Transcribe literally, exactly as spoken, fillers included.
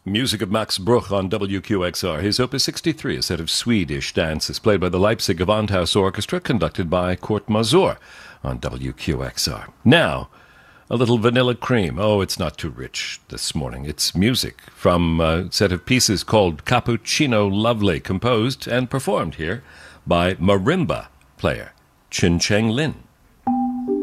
Music of Max Bruch on W Q X R. His Opus sixty-three, a set of Swedish dances played by the Leipzig Gewandhaus Orchestra, conducted by Kurt Masur on W Q X R. Now, a little vanilla cream. Oh, it's not too rich this morning. It's music from a set of pieces called Cappuccino Lovely, composed and performed here by marimba player Chin Cheng Lin.